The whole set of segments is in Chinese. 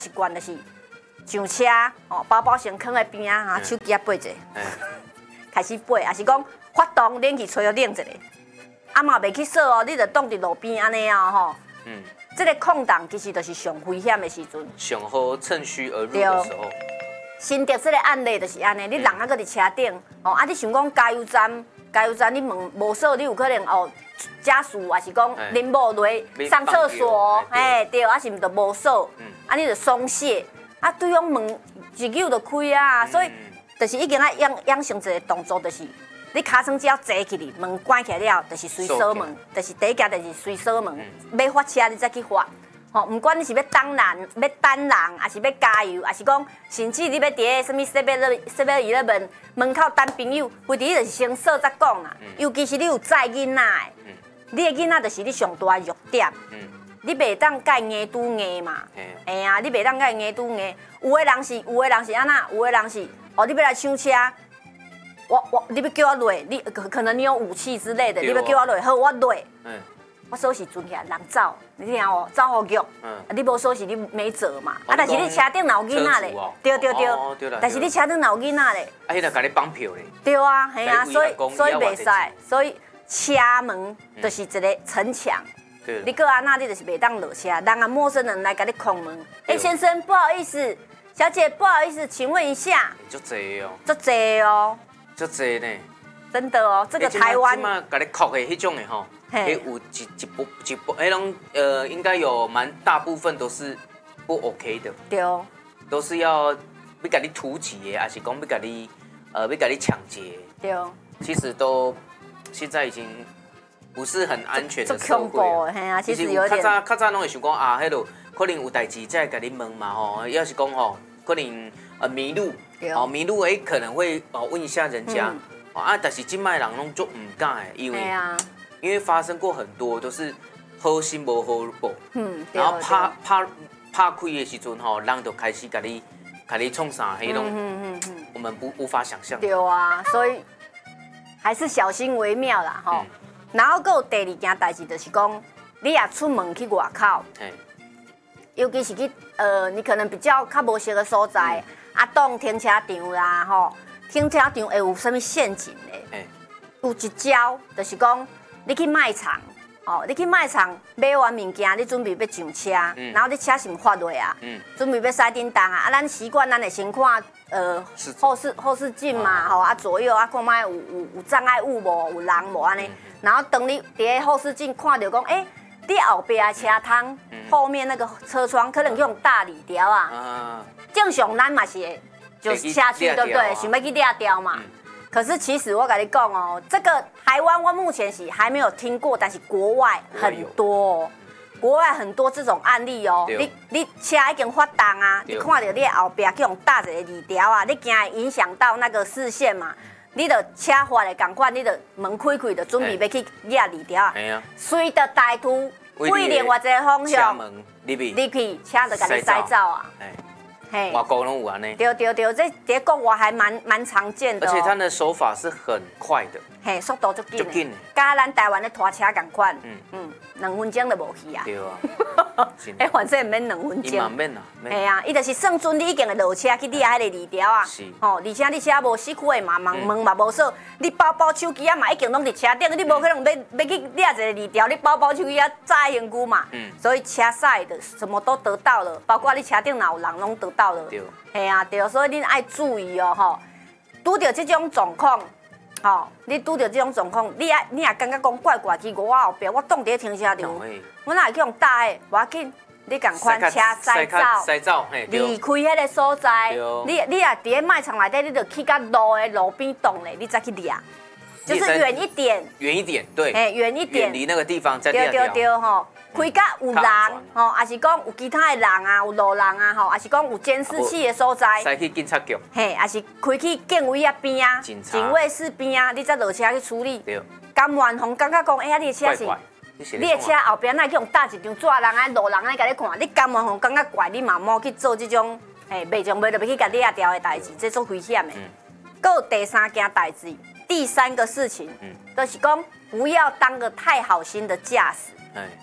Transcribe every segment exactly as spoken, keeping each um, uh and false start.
习惯就是上车哦，包包先放在边啊，哈，手机啊背者，开始背，也是讲发动冷气吹要冷一下，啊嘛袂去锁哦，你就挡伫路边安尼啊吼。嗯。这个空档其实就是上危险的时阵。 上好趁虚而入的时候。 新竹这个案例就是安尼，你人啊搁伫车顶，哦啊，你想讲加油站，加油站你门无锁，你有可能哦。家属也是讲恁某落上厕所，哎对，啊是毋就无锁，啊你就松懈，啊对方门一扭就开啊，所以就是已经啊养养成一个动作，就是你尻川只要坐起哩，门关起来了，就是随锁门，就是第一件就是随锁门，要发车你再去发，吼，唔管你是要等人、要等人，还是要加油，还是讲甚至你要伫个什么 seven eleven 门口等朋友，规定就是先锁再讲啦，尤其是你有载囡仔的。你的囡仔就是你上大的弱点，嗯、你袂当甲伊硬拄硬嘛，哎呀，你袂当甲伊硬拄硬。有的人是，有的人是安那，有的人是，哦，你要来抢车，我我你要叫我落，你可能你有武器之类的，你要叫我落，好，我落。嗯、我锁匙存起来，人走，你听哦，走好局，嗯、你无锁匙你没辙嘛。啊，但是你车顶有囡仔咧，对对对，哦、对但是你车顶有囡仔咧， 啊，迄个甲你绑票咧。 对啊，系啊，所以所以袂使，所以。车门就是一个城墙，嗯、你搁安那你就是袂当落车，人啊陌生人来给你敲门。哎、欸，先生，不好意思，小姐，不好意思，请问一下。 足济哦。 足济哦。 足济呢。 真的哦，这个台湾。 即马给你敲的迄种的吼，迄有一一部一部，迄种呃，应该有蛮大部分都是不 OK 的。 对哦。 都是要要给你突击的，还是讲要给你呃要给你抢劫？ 对哦。 其实都。现在已经不是很安全的社会了。 嘿啊，其实有点。 较早较早拢会想讲啊，迄落可能有代志再甲你问嘛吼。要是讲吼，可能呃迷路，哦迷路诶可能会哦问一下人家，嗯、啊，但是今麦人拢做唔敢诶，因为、啊、因为发生过很多都是好心无好报，嗯，然后拍拍拍开的时阵吼，人就开始甲你甲你冲啥，迄种、嗯嗯嗯、我们不无法想象。 对啊，所以。还是小心为妙啦，吼。嗯、然后还有第二件代志，就是讲，你也出门去外口，尤其是去呃，你可能比较较无熟的所在，嗯、啊，当停车场啦，吼，停车场会有啥物陷阱咧？有一招，就是讲，你去卖场，哦，你去卖场买完物件，你准备要上车，嗯、然后你车是毋发落啊，嗯、准备要驶叮当啊，啊，咱习惯咱会先看。呃，后视后视镜嘛，吼啊左右啊，看卖有有有障碍物无，有人无安尼。然后等你伫个后视镜看到讲，哎，你后边的车窗后面那个车窗可能用大理条啊。正常咱嘛是就是下去，对不对？想要去掠掉嘛。可是其实我跟你讲哦，这个台湾我目前是还没有听过，但是国外很多。国外很多这种案例哦，你你车已经发动啊，你看到你的后边去用搭一个立条啊，你惊会影响到那个视线嘛？你的车发的赶快，你的门开开的准备要去掠立条啊，随着歹徒对另外一个方向入去，车就给你驶走啊。 外国拢有安尼。 对对对，这在国外还蛮蛮常见的。 而且他的手法是很快的， 嘿，速度足紧的，甲咱台湾的拖车共款。嗯嗯，两分钟就无去啊。 对啊。 哎，反正免两分钟。 伊嘛免啊。 嘿啊，伊就是算准你已经会落车去掠迄个立条啊。是。哦，而且你车无熄火嘛，门门嘛无锁，你包包手机啊嘛已经拢伫车顶，你无可能要要去掠一个立条，你包包手机啊炸身躯嘛。嗯。所以车驶的什么都得到了，包括你车顶若有人拢得到。到了，嘿啊对，所以恁爱注意哦吼，拄到这种状况，吼，你拄到这种状况，你爱你也感觉讲怪怪去我后壁，我挡伫停车场，我哪会去用打的，无要紧，你赶快车驶走， 驶走， 离开迄个所在，你你也伫咧卖场内底，你就去到路的路边挡咧，你再去掠，就是远一点， 远一点，对， 哎，远一点， 远离那个地方再掠掉，对对对吼。开甲有人，吼，还是讲有其他的人啊，有路人啊，吼，还是讲有监视器的所在， 驶去警察局， 嘿，还是开去警卫啊边啊，警卫室边啊，你才落车去处理。对。甘愿红感觉讲，哎呀，你的车是，你的车后边那去用搭一张纸，人啊、路人啊，甲你看，你甘愿红感觉怪，你嘛莫去做这种，嘿，袂种袂就要去甲掠掉的代志，这足危险的。嗯。还有第三件代志，第三个事情，嗯，就是讲不要当个太好心的驾驶。哎。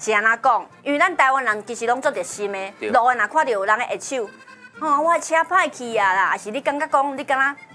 是安怎讲？因为咱台湾人其实拢做热心的，路的若看到有人的握手，吼、哦，我的车歹去啊啦，还是你感觉讲你敢若